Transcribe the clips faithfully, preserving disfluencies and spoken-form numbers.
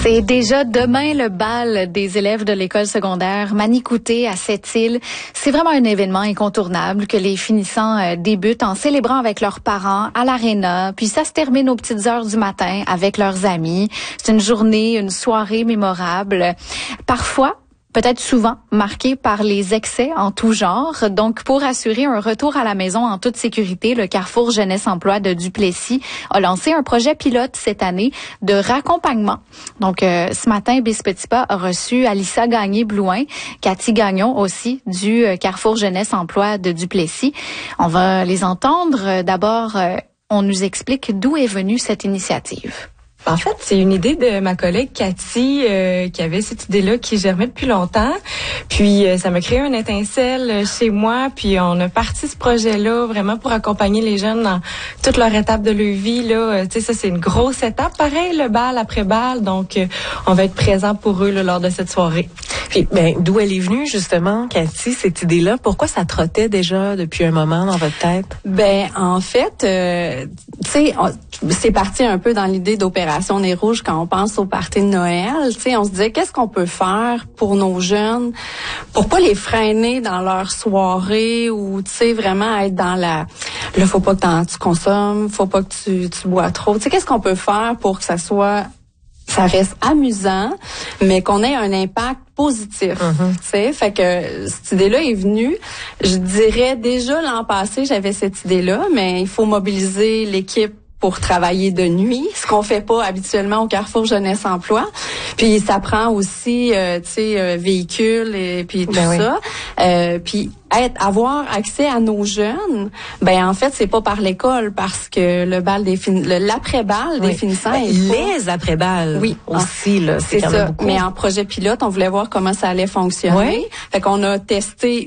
C'est déjà demain le bal des élèves de l'école secondaire Manicouté à Sept-Îles. C'est vraiment un événement incontournable que les finissants euh, débutent en célébrant avec leurs parents à l'aréna, puis ça se termine aux petites heures du matin avec leurs amis. C'est une journée, une soirée mémorable. Parfois, peut-être souvent marqué par les excès en tout genre. Donc, pour assurer un retour à la maison en toute sécurité, le Carrefour Jeunesse Emploi de Duplessis a lancé un projet pilote cette année de raccompagnement. Donc, euh, ce matin, Bis Petit Pas a reçu Alissa Gagné-Blouin, Cathy Gagnon aussi du euh, Carrefour Jeunesse Emploi de Duplessis. On va les entendre. D'abord, euh, on nous explique d'où est venue cette initiative. En fait, c'est une idée de ma collègue Cathy euh, qui avait cette idée-là qui germait depuis longtemps. Puis euh, ça m'a créé une étincelle chez moi. Puis on a parti ce projet-là vraiment pour accompagner les jeunes dans toute leur étape de leur vie. Là, tu sais, ça c'est une grosse étape. Pareil, le bal après bal. Donc euh, on va être présent pour eux là, lors de cette soirée. Puis ben d'où elle est venue justement, Cathy, cette idée-là? Pourquoi ça trottait déjà depuis un moment dans votre tête? Ben en fait, euh, tu sais, c'est parti un peu dans l'idée d'opération Nez Rouge quand on pense au party de Noël. Tu sais, on se disait qu'est-ce qu'on peut faire pour nos jeunes, pour pas les freiner dans leur soirée ou tu sais vraiment être dans la, là faut pas que t'en, tu consommes, faut pas que tu, tu bois trop. Tu sais qu'est-ce qu'on peut faire pour que ça soit ça reste amusant, mais qu'on ait un impact positif, mm-hmm. tu sais. Fait que cette idée-là est venue. Je dirais déjà l'an passé, j'avais cette idée-là, mais il faut mobiliser l'équipe pour travailler de nuit, ce qu'on fait pas habituellement au Carrefour Jeunesse Emploi. Puis ça prend aussi, euh, tu sais, euh, véhicules et puis tout ben ça. Oui. Euh, puis être, avoir accès à nos jeunes, ben en fait c'est pas par l'école parce que le bal des fin... le, l'après-bal oui. des finissants ben, est les pas... après-bal oui aussi là, c'est, c'est quand ça. même beaucoup. Mais en projet pilote, on voulait voir comment ça allait fonctionner. Oui. Fait qu'on a testé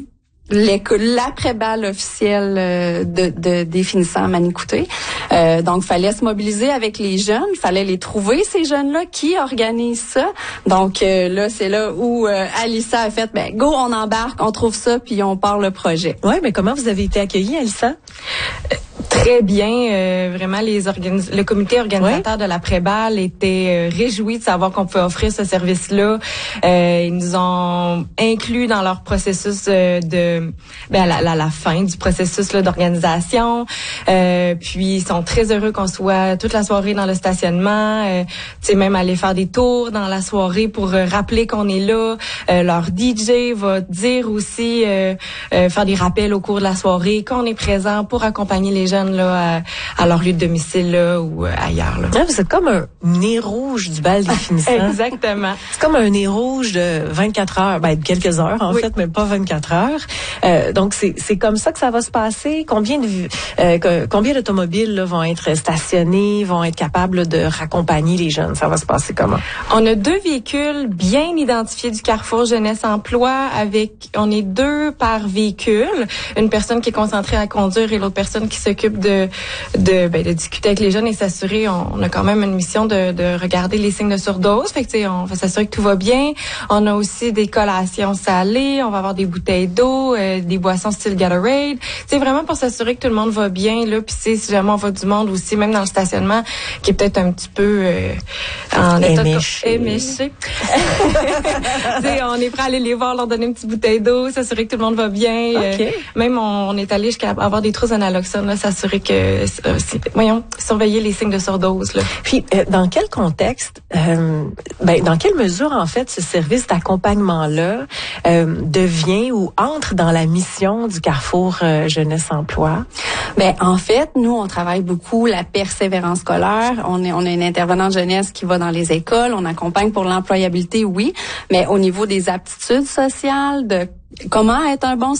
l'après-bal officiel euh, de, de des finissants à Manicouté. Euh, donc, fallait se mobiliser avec les jeunes, il fallait les trouver, ces jeunes-là, qui organisent ça. Donc, euh, là, c'est là où euh, Alissa a fait, ben, go, on embarque, on trouve ça, puis on part le projet. Oui, mais comment vous avez été accueillis, Alissa? Euh, Très bien, euh, vraiment les organis- le comité organisateur oui. de l'après-bal était euh, réjoui de savoir qu'on pouvait offrir ce service-là. Euh, ils nous ont inclus dans leur processus euh, de ben, à la, la, la fin du processus là, d'organisation. Euh, puis ils sont très heureux qu'on soit toute la soirée dans le stationnement. Euh, tu sais, même aller faire des tours dans la soirée pour euh, rappeler qu'on est là. Euh, leur D J va dire aussi euh, euh, faire des rappels au cours de la soirée qu'on est présent pour accompagner les jeunes là, à, à leur lieu de domicile là, ou euh, ailleurs. Là. Ah, vous êtes comme un nez rouge du bal des finissants. Exactement. C'est comme un nez rouge de vingt-quatre heures, ben de quelques heures en oui. fait, mais pas vingt-quatre heures. Euh, donc c'est c'est comme ça que ça va se passer. Combien de euh, que, combien d'automobiles là, vont être stationnés, vont être capables de raccompagner les jeunes? Ça va se passer comment? On a deux véhicules bien identifiés du Carrefour Jeunesse Emploi. Avec, on est deux par véhicule, une personne qui est concentrée à conduire et l'autre personne qui s'occupe de de, ben, de discuter avec les jeunes et s'assurer. On, on a quand même une mission de, de regarder les signes de surdose. Fait que tu sais, on va s'assurer que tout va bien. On a aussi des collations salées. On va avoir des bouteilles d'eau, euh, des boissons style Gatorade. C'est vraiment pour s'assurer que tout le monde va bien là. Puis si jamais on voit du monde aussi, même dans le stationnement, qui est peut-être un petit peu euh, en état de éméché. On est prêt à aller les voir, leur donner une petite bouteille d'eau, s'assurer que tout le monde va bien. Okay. Euh, même on, on est allé jusqu'à avoir des trousses d'analoxone, là, s'assurer que, euh, voyons, surveiller les signes de surdose. Là. Puis, euh, dans quel contexte, euh, ben, dans quelle mesure, en fait, ce service d'accompagnement-là euh, devient ou entre dans la mission du Carrefour euh, Jeunesse Emploi? Ben, en fait, nous, on travaille beaucoup la persévérance scolaire. On est, on a une intervenante jeunesse qui va dans les écoles. On accompagne pour l'employabilité, oui, mais au niveau des aptitudes sociales, de comment être un bon